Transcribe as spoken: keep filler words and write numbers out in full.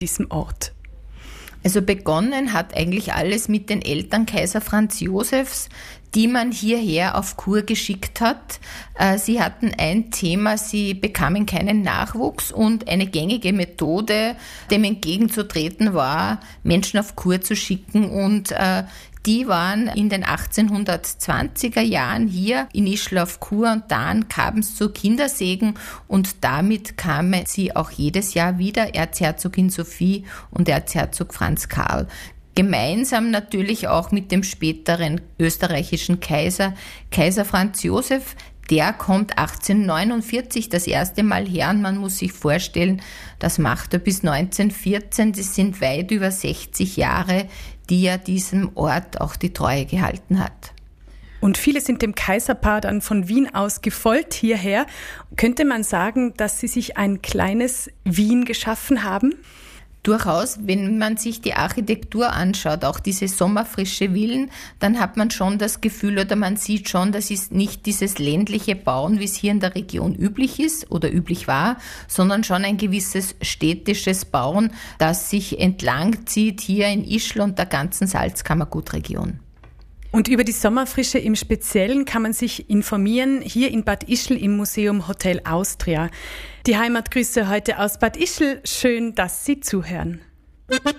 diesem Ort? Also begonnen hat eigentlich alles mit den Eltern Kaiser Franz Josefs, die man hierher auf Kur geschickt hat. Sie hatten ein Thema, sie bekamen keinen Nachwuchs und eine gängige Methode, dem entgegenzutreten war, Menschen auf Kur zu schicken, und die waren in den achtzehnhundertzwanziger Jahren hier in Ischl auf Kur, und dann kam es zu Kindersegen und damit kamen sie auch jedes Jahr wieder, Erzherzogin Sophie und Erzherzog Franz Karl. Gemeinsam natürlich auch mit dem späteren österreichischen Kaiser, Kaiser Franz Josef. Der kommt achtzehnhundertneunundvierzig das erste Mal her, und man muss sich vorstellen, das macht er bis neunzehnhundertvierzehn, das sind weit über sechzig Jahre, die er diesem Ort auch die Treue gehalten hat. Und viele sind dem Kaiserpaar dann von Wien aus gefolgt hierher. Könnte man sagen, dass sie sich ein kleines Wien geschaffen haben? Durchaus, wenn man sich die Architektur anschaut, auch diese sommerfrische Villen, dann hat man schon das Gefühl oder man sieht schon, das ist nicht dieses ländliche Bauen, wie es hier in der Region üblich ist oder üblich war, sondern schon ein gewisses städtisches Bauen, das sich entlang zieht hier in Ischl und der ganzen Salzkammergutregion. Und über die Sommerfrische im Speziellen kann man sich informieren, hier in Bad Ischl im Museum Hotel Austria. Die Heimatgrüße heute aus Bad Ischl. Schön, dass Sie zuhören.